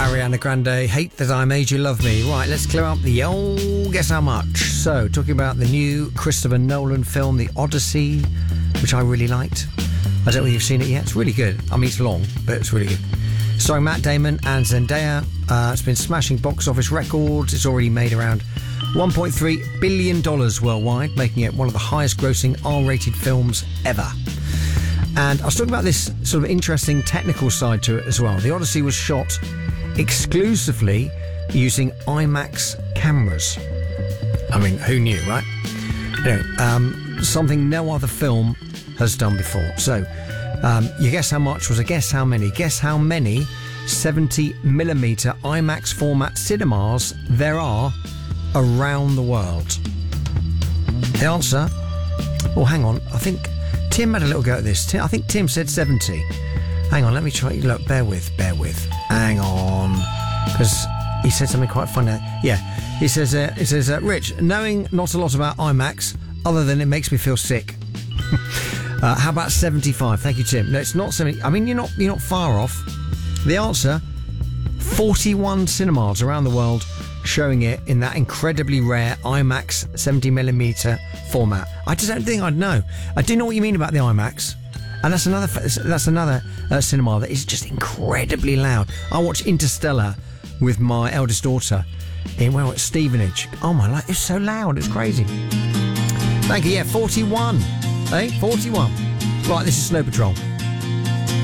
Ariana Grande, Hate That I Made You Love Me. Right, let's clear up the old Guess How Much. So, talking about the new Christopher Nolan film, The Odyssey, which I really liked. I don't know if you've seen it yet. It's really good. I mean, it's long, but it's really good. Starring Matt Damon and Zendaya. It's been smashing box office records. It's already made around $1.3 billion worldwide, making it one of the highest grossing R-rated films ever. And I was talking about this sort of interesting technical side to it as well. The Odyssey was shot exclusively using IMAX cameras. I mean, who knew, right? Something no other film has done before. So, you guess how much was a guess how many? Guess how many 70mm IMAX format cinemas there are around the world? The answer? Oh, hang on. I think Tim had a little go at this. I think Tim said 70. Hang on, let me try. Look, bear with. Hang on. Because he said something quite funny. Yeah, he says, Rich, knowing not a lot about IMAX, other than it makes me feel sick. How about 75? Thank you, Tim. No, it's not 70. I mean, you're not far off. The answer, 41 cinemas around the world showing it in that incredibly rare IMAX 70mm format. I just don't think I'd know. I do know what you mean about the IMAX, and that's another cinema that is just incredibly loud. I watched Interstellar with my eldest daughter at Stevenage. Oh my life, it's so loud, it's crazy. Thank you. Yeah, 41. 41. Right, this is Snow Patrol.